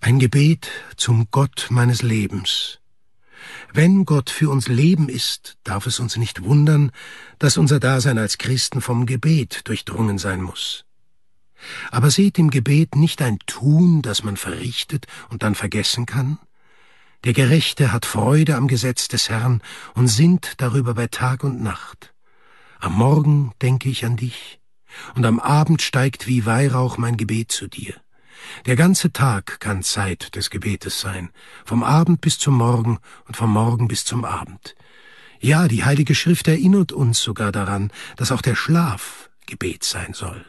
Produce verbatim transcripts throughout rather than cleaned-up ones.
Ein Gebet zum Gott meines Lebens. Wenn Gott für uns Leben ist, darf es uns nicht wundern, dass unser Dasein als Christen vom Gebet durchdrungen sein muss. Aber seht im Gebet nicht ein Tun, das man verrichtet und dann vergessen kann? Der Gerechte hat Freude am Gesetz des Herrn und sinnt darüber bei Tag und Nacht. Am Morgen denke ich an dich, und am Abend steigt wie Weihrauch mein Gebet zu dir. Der ganze Tag kann Zeit des Gebetes sein, vom Abend bis zum Morgen und vom Morgen bis zum Abend. Ja, die Heilige Schrift erinnert uns sogar daran, dass auch der Schlaf Gebet sein soll.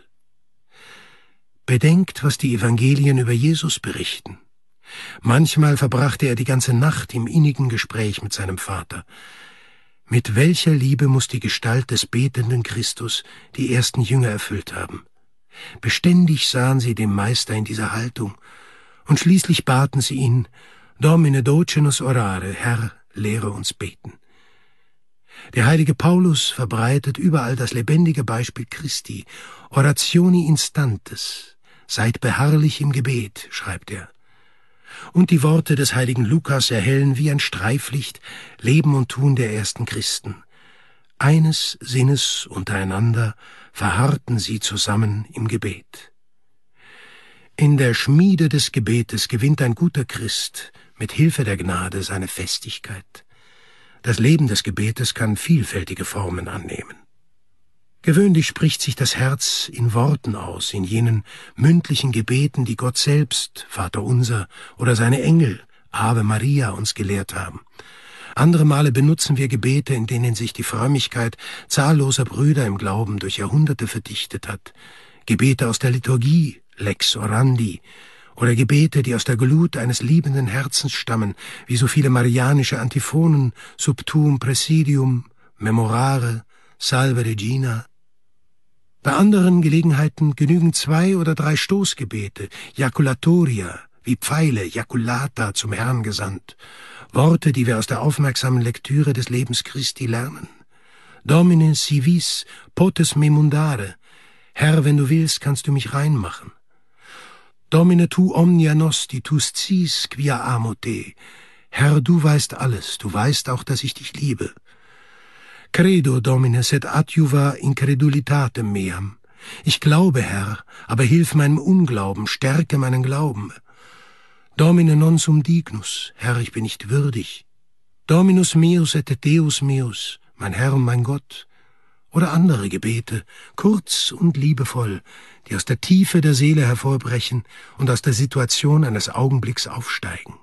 Bedenkt, was die Evangelien über Jesus berichten. Manchmal verbrachte er die ganze Nacht im innigen Gespräch mit seinem Vater. Mit welcher Liebe muss die Gestalt des betenden Christus die ersten Jünger erfüllt haben? Beständig sahen sie dem Meister in dieser Haltung, und schließlich baten sie ihn, Domine docenos orare, Herr, lehre uns beten. Der heilige Paulus verbreitet überall das lebendige Beispiel Christi, Orationi instantes, seid beharrlich im Gebet, schreibt er. Und die Worte des heiligen Lukas erhellen wie ein Streiflicht Leben und Tun der ersten Christen. Eines Sinnes untereinander verharrten sie zusammen im Gebet. In der Schmiede des Gebetes gewinnt ein guter Christ mit Hilfe der Gnade seine Festigkeit. Das Leben des Gebetes kann vielfältige Formen annehmen. Gewöhnlich spricht sich das Herz in Worten aus, in jenen mündlichen Gebeten, die Gott selbst, Vater unser, oder seine Engel, Ave Maria, uns gelehrt haben. Andere Male benutzen wir Gebete, in denen sich die Frömmigkeit zahlloser Brüder im Glauben durch Jahrhunderte verdichtet hat. Gebete aus der Liturgie, Lex Orandi, oder Gebete, die aus der Glut eines liebenden Herzens stammen, wie so viele marianische Antiphonen, Subtuum Presidium, Memorare, Salve Regina. Bei anderen Gelegenheiten genügen zwei oder drei Stoßgebete, Jaculatoria, wie Pfeile, Jaculata, zum Herrn gesandt, Worte, die wir aus der aufmerksamen Lektüre des Lebens Christi lernen. Domine si vis, potes me mundare, Herr, wenn du willst, kannst du mich reinmachen. Domine tu omnia nosti, tu scis quia amo te, Herr, du weißt alles, du weißt auch, dass ich dich liebe. Credo, Domine, sed adjuva incredulitatem meam. Ich glaube, Herr, aber hilf meinem Unglauben, stärke meinen Glauben. Domine non sum dignus, Herr, ich bin nicht würdig. Dominus meus et Deus meus, mein Herr und mein Gott. Oder andere Gebete, kurz und liebevoll, die aus der Tiefe der Seele hervorbrechen und aus der Situation eines Augenblicks aufsteigen.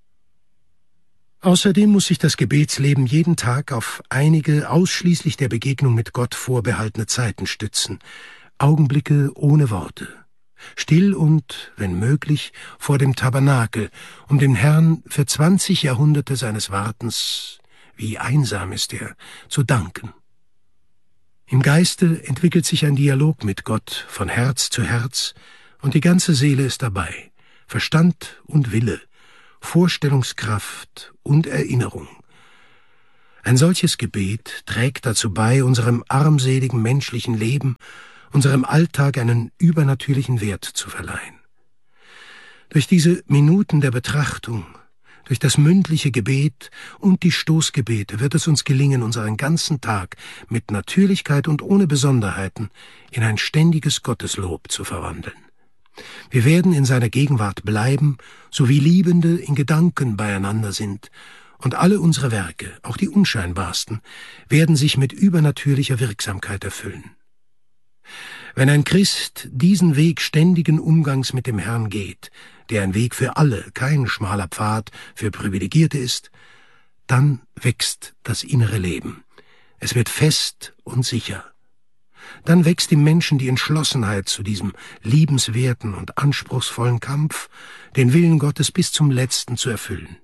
Außerdem muss sich das Gebetsleben jeden Tag auf einige ausschließlich der Begegnung mit Gott vorbehaltene Zeiten stützen, Augenblicke ohne Worte, still und, wenn möglich, vor dem Tabernakel, um dem Herrn für zwanzig Jahrhunderte seines Wartens, wie einsam ist er, zu danken. Im Geiste entwickelt sich ein Dialog mit Gott von Herz zu Herz, und die ganze Seele ist dabei, Verstand und Wille, Vorstellungskraft und Erinnerung. Ein solches Gebet trägt dazu bei, unserem armseligen menschlichen Leben, unserem Alltag einen übernatürlichen Wert zu verleihen. Durch diese Minuten der Betrachtung, durch das mündliche Gebet und die Stoßgebete wird es uns gelingen, unseren ganzen Tag mit Natürlichkeit und ohne Besonderheiten in ein ständiges Gotteslob zu verwandeln. Wir werden in seiner Gegenwart bleiben, so wie Liebende in Gedanken beieinander sind, und alle unsere Werke, auch die unscheinbarsten, werden sich mit übernatürlicher Wirksamkeit erfüllen. Wenn ein Christ diesen Weg ständigen Umgangs mit dem Herrn geht, der ein Weg für alle, kein schmaler Pfad für Privilegierte ist, dann wächst das innere Leben. Es wird fest und sicher. Dann wächst im Menschen die Entschlossenheit zu diesem liebenswerten und anspruchsvollen Kampf, den Willen Gottes bis zum Letzten zu erfüllen.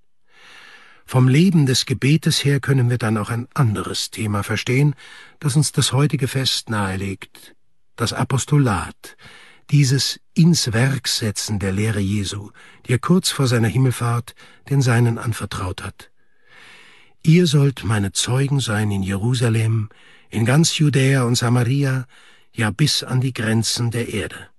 Vom Leben des Gebetes her können wir dann auch ein anderes Thema verstehen, das uns das heutige Fest nahelegt, das Apostolat, dieses ins Werk setzen der Lehre Jesu, die er kurz vor seiner Himmelfahrt den Seinen anvertraut hat. Ihr sollt meine Zeugen sein in Jerusalem, in ganz Judäa und Samaria, ja bis an die Grenzen der Erde.